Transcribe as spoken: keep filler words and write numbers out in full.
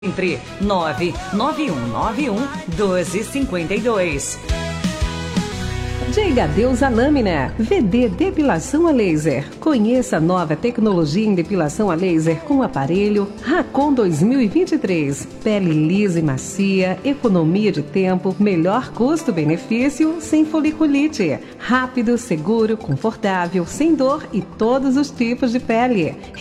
Entre nove nove um nove um doze cinquenta e dois. Diga adeus à lâmina. V D Depilação a Laser. Conheça a nova tecnologia em depilação a laser com o aparelho Racon dois mil e vinte e três. Pele lisa e macia, economia de tempo, melhor custo-benefício, sem foliculite. Rápido, seguro, confortável, sem dor e todos os tipos de pele.